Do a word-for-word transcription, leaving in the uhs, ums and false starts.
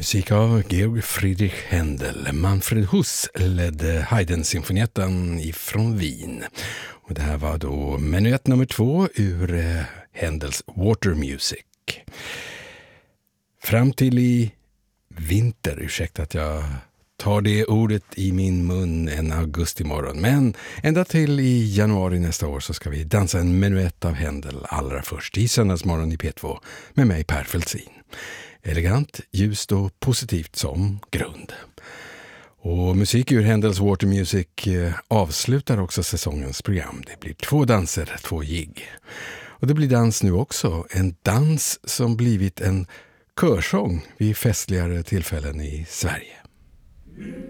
Musik av Georg Friedrich Händel. Manfred Huss ledde Haydn-symfonietten ifrån Wien. Och det här var då menuett nummer två ur eh, Händels Water Music. Fram till i vinter, ursäkta att jag tar det ordet i min mun en augustimorgon. Men ända till i januari nästa år så ska vi dansa en menuett av Händel allra först i söndagsmorgon i P två med mig Per Fältsin. Elegant, ljust och positivt som grund. Och musik ur Händels Water Music avslutar också säsongens program. Det blir två danser, två jigg. Och det blir dans nu också. En dans som blivit en körsång vid festligare tillfällen i Sverige.